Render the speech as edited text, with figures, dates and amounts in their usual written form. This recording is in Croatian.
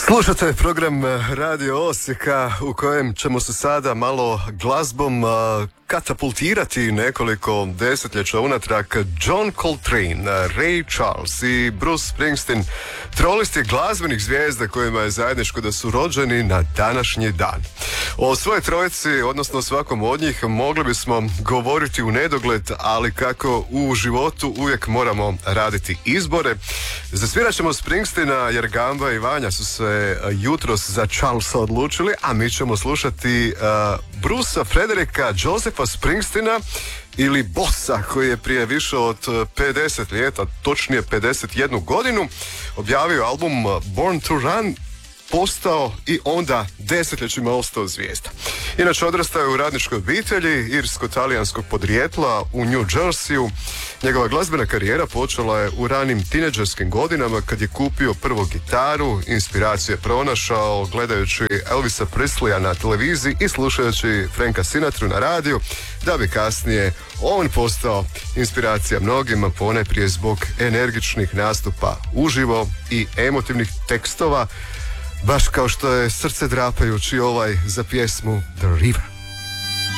Slušate program Radio Osijeka u kojem ćemo se sada malo glazbom katapultirati nekoliko desetljeća unatrag. John Coltrane, Ray Charles i Bruce Springsteen, trolisti glazbenih zvijezda kojima je zajedničko da su rođeni na današnji dan. O svojoj trojici, odnosno svakom od njih, mogli bismo govoriti u nedogled, ali kako u životu uvijek moramo raditi izbore. Zasvirat ćemo Springsteena jer Gamba i Vanja su se jutros za Charlesa odlučili, a mi ćemo slušati Brucea Fredericka Josepha Springsteena ili Bossa, koji je prije više od 50 ljeta, točnije 51 godinu, objavio album Born to Run, postao i onda desetljećima ostao zvijezda. Inače, odrastao je u radničkoj obitelji irsko-talijanskog podrijetla u New Jerseyu. Njegova glazbena karijera počela je u ranim tineđerskim godinama kad je kupio prvu gitaru, inspiracije pronašao gledajući Elvisa Presleya na televiziji i slušajući Franka Sinatru na radiju, da bi kasnije on postao inspiracija mnogima, ponajprije zbog energičnih nastupa uživo i emotivnih tekstova, baš kao što je srce drapajući ovaj za pjesmu The River.